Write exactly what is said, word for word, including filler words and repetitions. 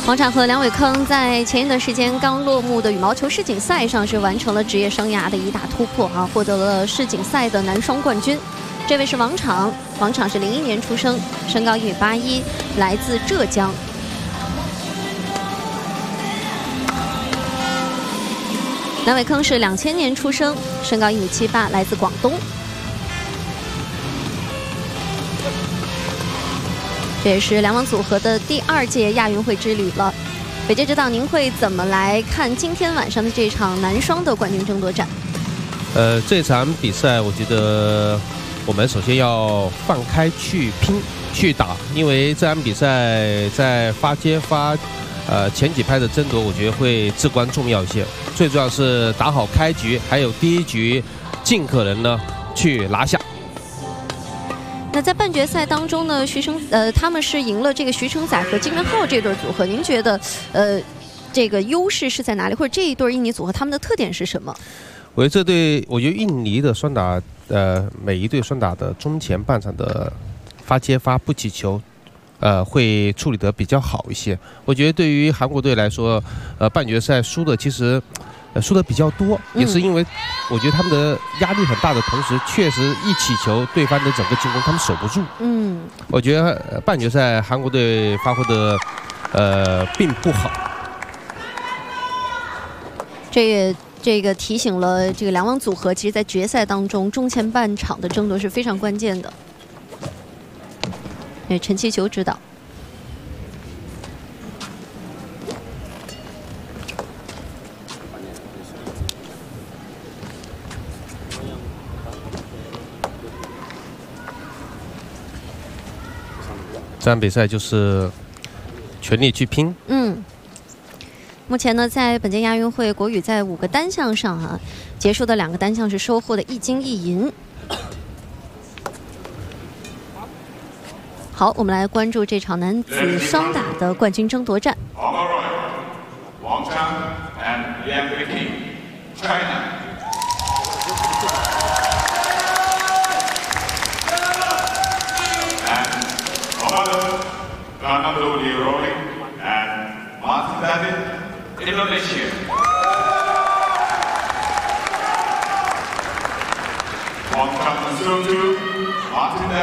王昶和梁伟铿在前一段时间刚落幕的羽毛球世锦赛上是完成了职业生涯的一大突破啊，获得了世锦赛的男双冠军。这位是王昶，王昶是零一年出生，身高一米八一，来自浙江。梁伟铿是两千年出生，身高一米七八，来自广东。 这也是两网组合的第二届亚运会之旅了。北街指导，您会怎么来看今天晚上的这场男双的冠军争夺战？ 呃，这场比赛我觉得我们首先要放开去拼去打，因为这场比赛在发接发呃前几拍的争夺，我觉得会至关重要一些。最重要是打好开局，还有第一局尽可能呢去拿下。 那在半决赛当中呢，徐成呃他们是赢了这个徐成宰和金元浩这对组合。您觉得呃这个优势是在哪里，或者这一对印尼组合他们的特点是什么？ 我觉得这对，我觉得印尼的双打，呃每一对双打的中前半场的发接发不起球，呃会处理得比较好一些。我觉得对于韩国队来说，呃半决赛输的其实。 呃，输的比较多，也是因为我觉得他们的压力很大的同时，确实一起球，对方的整个进攻他们守不住。嗯，我觉得半决赛韩国队发挥的呃并不好。 这也这个提醒了这个两网组合，其实在决赛当中中前半场的争夺是非常关键的。对，陈其球指导。 这场比赛就是全力去拼。嗯， 目前呢，在本届亚运会，国羽在五个单项上啊，结束的两个单项是收获的一金一银。好，我们来关注这场男子双打的冠军争夺战。 王昶 and Liang Weiqing, China. Fernando Leroy and Martin David, Indonesia. Wang Zhang to Martin David.